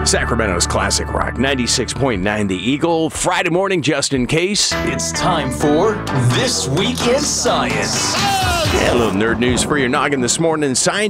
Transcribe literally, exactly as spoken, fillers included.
Sacramento's classic rock, ninety-six point nine The Eagle. Friday morning, just in case. It's time for This Week in Science. Yeah, a little nerd news for your noggin this morning. Science